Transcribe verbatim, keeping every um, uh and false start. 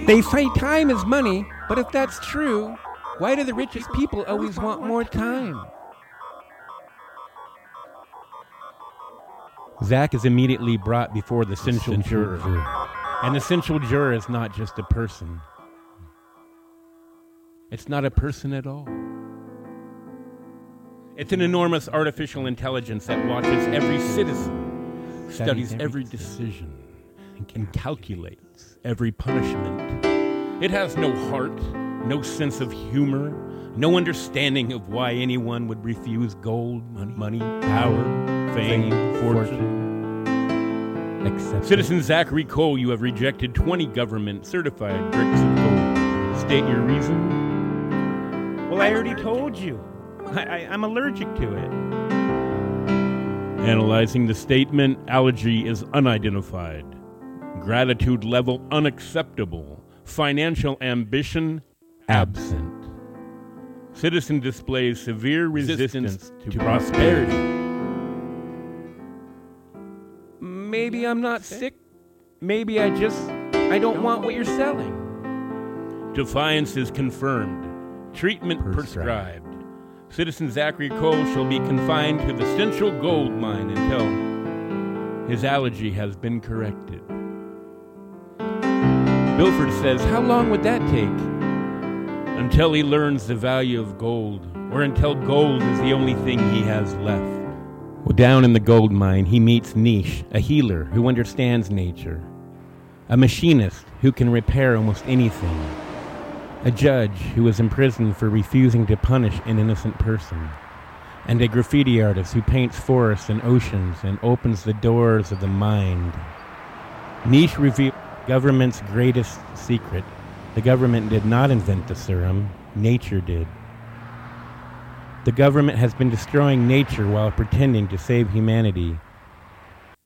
They say time is money, but if that's true, why do the richest people always want more time? Zach is immediately brought before the central juror. And the central juror is not just a person. It's not a person at all. It's an enormous artificial intelligence that watches every citizen, studies every decision, and calculates every punishment. It has no heart, no sense of humor, no understanding of why anyone would refuse gold, money, money power, fame, fame fortune. Except Citizen Zachary Cole, you have rejected twenty government-certified bricks of gold. State your reason. Well, I already told you. I, I, I'm allergic to it. Analyzing the statement, allergy is unidentified. Gratitude level unacceptable. Financial ambition absent. Citizen displays severe resistance, resistance to, to prosperity. Maybe I'm not sick. Maybe I just, I don't want what you're selling. Defiance is confirmed. Treatment prescribed. prescribed. Citizen Zachary Cole shall be confined to the Central Gold Mine until his allergy has been corrected. Bilford says, how long would that take? Until he learns the value of gold, or until gold is the only thing he has left. Well, down in the gold mine, he meets Niche, a healer who understands nature, a machinist who can repair almost anything, a judge who was imprisoned for refusing to punish an innocent person, and a graffiti artist who paints forests and oceans and opens the doors of the mind. Niche reveals government's greatest secret. The government did not invent the serum, nature did. The government has been destroying nature while pretending to save humanity.